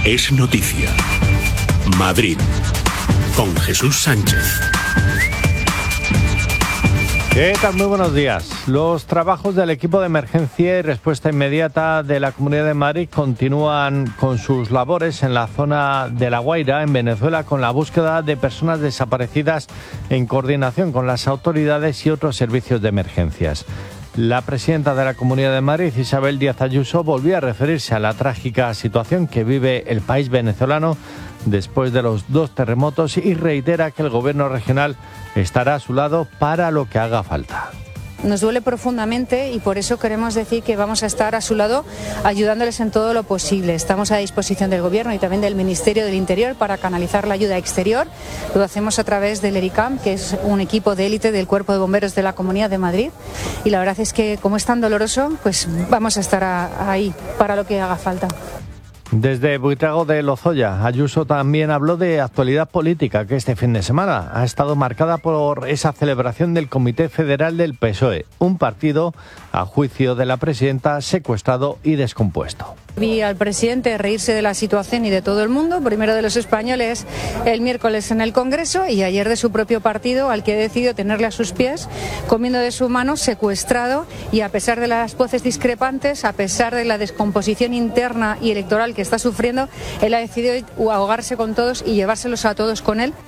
es noticia. Madrid, con Jesús Sánchez. ¿Qué tal? Muy buenos días. Los trabajos del equipo de emergencia y respuesta inmediata de la Comunidad de Madrid continúan con sus labores en la zona de La Guaira, en Venezuela, con la búsqueda de personas desaparecidas en coordinación con las autoridades y otros servicios de emergencias. La presidenta de la Comunidad de Madrid, Isabel Díaz Ayuso, volvió a referirse a la trágica situación que vive el país venezolano después de los 2 terremotos y reitera que el gobierno regional estará a su lado para lo que haga falta. Nos duele profundamente y por eso queremos decir que vamos a estar a su lado ayudándoles en todo lo posible. Estamos a disposición del Gobierno y también del Ministerio del Interior para canalizar la ayuda exterior. Lo hacemos a través del ERICAM, que es un equipo de élite del Cuerpo de Bomberos de la Comunidad de Madrid. Y la verdad es que, como es tan doloroso, pues vamos a estar ahí para lo que haga falta. Desde Buitrago de Lozoya, Ayuso también habló de actualidad política, que este fin de semana ha estado marcada por esa celebración del Comité Federal del PSOE, un partido, a juicio de la presidenta, secuestrado y descompuesto. Vi al presidente reírse de la situación y de todo el mundo, primero de los españoles el miércoles en el Congreso y ayer de su propio partido, al que he decidido tenerle a sus pies, comiendo de su mano, secuestrado, y a pesar de las voces discrepantes, a pesar de la descomposición interna y electoral que está sufriendo, él ha decidido ahogarse con todos y llevárselos a todos con él.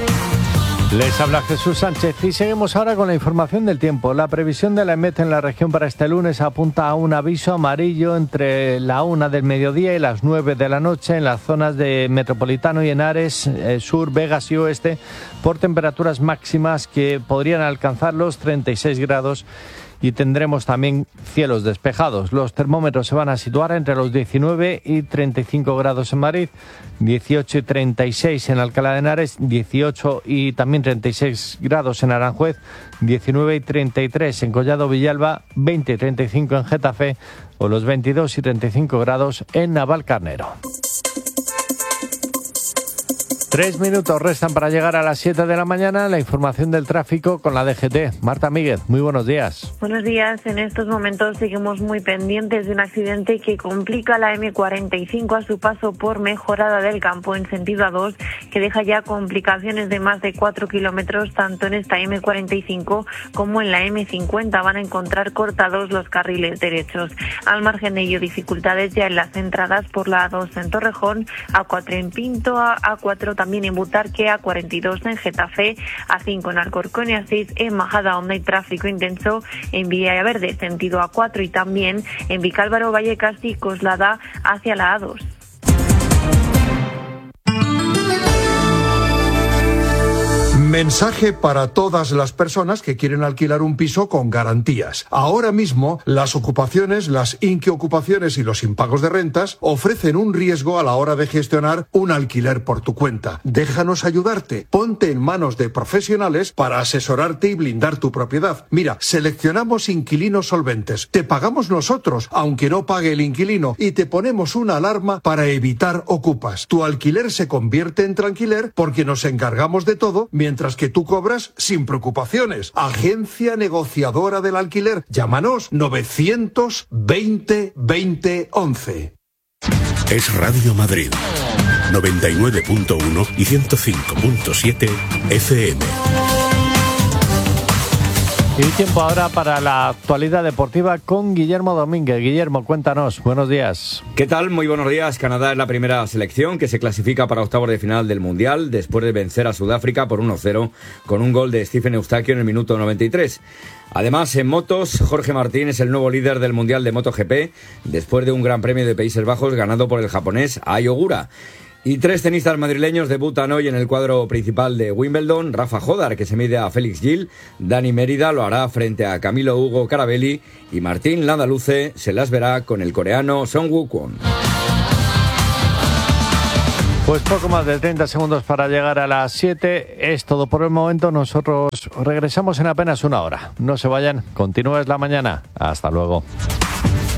Les habla Jesús Sánchez y seguimos ahora con la información del tiempo. La previsión de la EMET en la región para este lunes apunta a un aviso amarillo entre la 1 del mediodía y las 9 de la noche en las zonas de Metropolitano y Henares, Sur, Vegas y Oeste, por temperaturas máximas que podrían alcanzar los 36 grados. Y tendremos también cielos despejados. Los termómetros se van a situar entre los 19 y 35 grados en Madrid, 18 y 36 en Alcalá de Henares, 18 y también 36 grados en Aranjuez, 19 y 33 en Collado Villalba, 20 y 35 en Getafe o los 22 y 35 grados en Navalcarnero. 3 minutos restan para llegar a las 7 de la mañana. La información del tráfico con la DGT. Marta Míguez, muy buenos días. Buenos días. En estos momentos seguimos muy pendientes de un accidente que complica la M45 a su paso por Mejorada del Campo en sentido A2, que deja ya complicaciones de más de 4 kilómetros tanto en esta M45 como en la M50. Van a encontrar cortados los carriles derechos. Al margen de ello, dificultades ya en las entradas por la A2 en Torrejón, A4 en Pinto, A4 también en Butarque, A42 en Getafe, A5 en Alcorcón y A6 en Majadahonda y tráfico intenso en Villaverde, sentido A4 y también en Vicálvaro, Vallecas y Coslada hacia la A2. Mensaje para todas las personas que quieren alquilar un piso con garantías. Ahora mismo, las ocupaciones, las inquiocupaciones y los impagos de rentas ofrecen un riesgo a la hora de gestionar un alquiler por tu cuenta. Déjanos ayudarte. Ponte en manos de profesionales para asesorarte y blindar tu propiedad. Mira, seleccionamos inquilinos solventes. Te pagamos nosotros, aunque no pague el inquilino, y te ponemos una alarma para evitar ocupas. Tu alquiler se convierte en tranquiler porque nos encargamos de todo mientras que tú cobras sin preocupaciones. Agencia negociadora del alquiler. Llámanos 920 20 11. Es Radio Madrid, 99.1 y 105.7 FM. Y tiempo ahora para la actualidad deportiva con Guillermo Domínguez. Guillermo, cuéntanos. Buenos días. ¿Qué tal? Muy buenos días. Canadá es la primera selección que se clasifica para octavos de final del Mundial después de vencer a Sudáfrica por 1-0 con un gol de Stephen Eustaquio en el minuto 93. Además, en motos, Jorge Martín es el nuevo líder del Mundial de MotoGP después de un Gran Premio de Países Bajos ganado por el japonés Ai Ogura. Y 3 tenistas madrileños debutan hoy en el cuadro principal de Wimbledon. Rafa Jodar, que se mide a Félix Gil. Dani Mérida lo hará frente a Camilo Hugo Carabelli. Y Martín Landaluce se las verá con el coreano Song-Woo Kwon. Pues poco más de 30 segundos para llegar a las 7. Es todo por el momento. Nosotros regresamos en apenas una hora. No se vayan. Continúa la mañana. Hasta luego.